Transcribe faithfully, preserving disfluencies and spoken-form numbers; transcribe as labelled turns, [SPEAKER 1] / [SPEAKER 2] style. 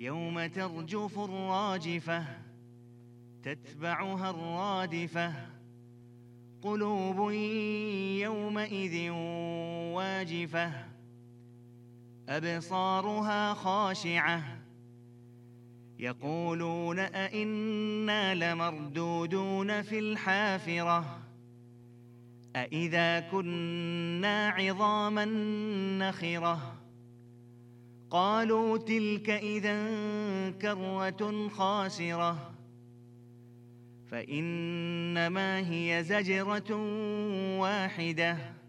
[SPEAKER 1] يوم ترجف الراجفة تتبعها الرادفة قلوب يومئذ واجفة أبصارها خاشعة يقولون أئنا لمردودون في الحافرة أئذا كنا عظاما نخرة قالوا تلك إذا كرة خاسرة فإنما هي زجرة واحدة